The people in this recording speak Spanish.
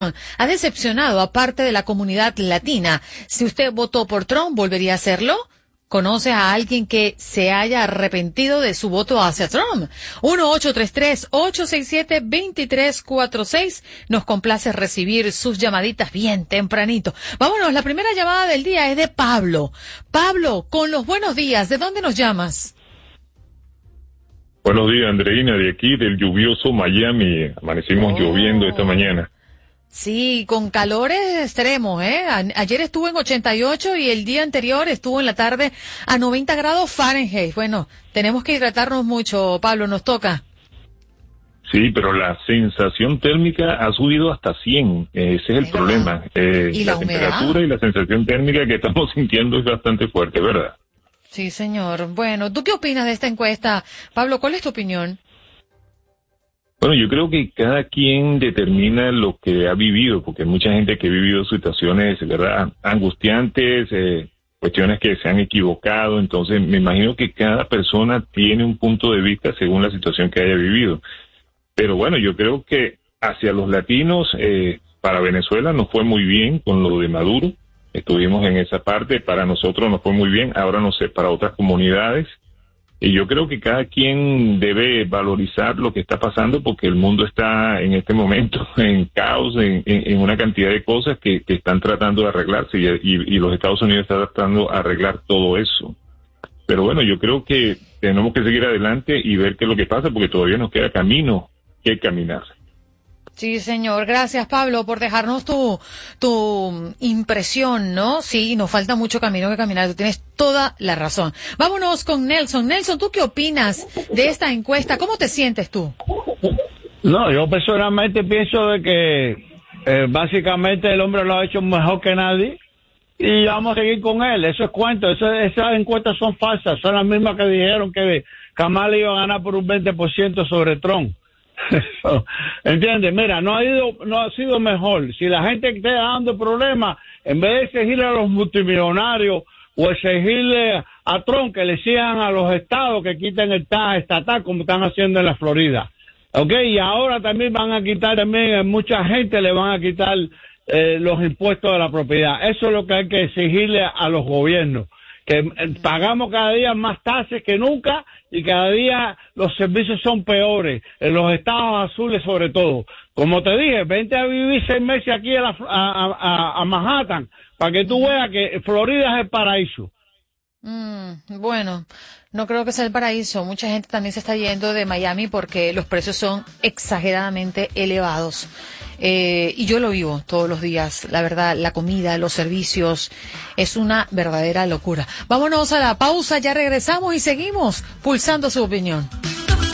ha decepcionado a parte de la comunidad latina. Si usted votó por Trump, ¿volvería a hacerlo? ¿Conoce a alguien que se haya arrepentido de su voto hacia Trump? 1-833-867-2346. Nos complace recibir sus llamaditas bien tempranito. Vámonos, la primera llamada del día es de Pablo. Pablo, con los buenos días, ¿de dónde nos llamas? Buenos días, Andreina, de aquí, del lluvioso Miami. Amanecimos lloviendo esta mañana. Sí, con calores extremos, ¿eh? Ayer estuvo en 88 y el día anterior estuvo en la tarde a 90 grados Fahrenheit. Bueno, tenemos que hidratarnos mucho, Pablo, nos toca. Sí, pero la sensación térmica ha subido hasta 100. Ese es el problema. ¿Y la temperatura y la sensación térmica que estamos sintiendo es bastante fuerte, ¿verdad? Sí, señor. Bueno, ¿tú qué opinas de esta encuesta? Pablo, ¿cuál es tu opinión? Bueno, yo creo que cada quien determina lo que ha vivido, porque hay mucha gente que ha vivido situaciones, ¿verdad?, angustiantes, cuestiones que se han equivocado. Entonces me imagino que cada persona tiene un punto de vista según la situación que haya vivido. Pero bueno, yo creo que hacia los latinos, para Venezuela nos fue muy bien con lo de Maduro. Estuvimos en esa parte, para nosotros nos fue muy bien, ahora no sé, para otras comunidades. Y yo creo que cada quien debe valorizar lo que está pasando, porque el mundo está en este momento en caos, en una cantidad de cosas que están tratando de arreglarse, y los Estados Unidos están tratando de arreglar todo eso. Pero bueno, yo creo que tenemos que seguir adelante y ver qué es lo que pasa, porque todavía nos queda camino que caminar. Sí, señor. Gracias, Pablo, por dejarnos tu impresión, ¿no? Sí, nos falta mucho camino que caminar. Tú tienes toda la razón. Vámonos con Nelson. Nelson, ¿tú qué opinas de esta encuesta? ¿Cómo te sientes tú? No, yo personalmente pienso de que básicamente el hombre lo ha hecho mejor que nadie y vamos a seguir con él. Eso es cuento. Esas encuestas son falsas. Son las mismas que dijeron que Kamala iba a ganar por un 20% sobre Trump. ¿Entiendes? Mira, no ha sido mejor. Si la gente está dando problemas, en vez de exigirle a los multimillonarios o exigirle a Trump que le sigan a los estados que quiten el tax estatal, como están haciendo en la Florida, ¿ok? Y ahora también van a quitar, mucha gente le van a quitar los impuestos de la propiedad. Eso es lo que hay que exigirle a los gobiernos, que pagamos cada día más tasas que nunca y cada día los servicios son peores, en los estados azules sobre todo. Como te dije, vente a vivir 6 meses aquí a Manhattan para que tú veas que Florida es el paraíso. Bueno, no creo que sea el paraíso. Mucha gente también se está yendo de Miami porque los precios son exageradamente elevados. Y yo lo vivo todos los días. La verdad, la comida, los servicios, es una verdadera locura. Vámonos a la pausa, ya regresamos y seguimos pulsando su opinión.